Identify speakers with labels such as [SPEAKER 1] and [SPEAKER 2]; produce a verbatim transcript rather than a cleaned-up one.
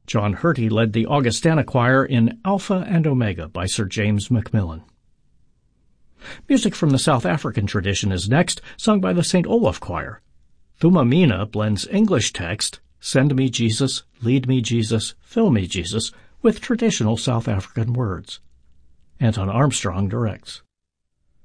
[SPEAKER 1] John Hurty led the Augustana Choir in Alpha and Omega by Sir James Macmillan. Music from the South African tradition is next, sung by the Saint Olaf Choir. Thumamina blends English text, "Send me Jesus, lead me Jesus, fill me Jesus," with traditional South African words. Anton Armstrong directs.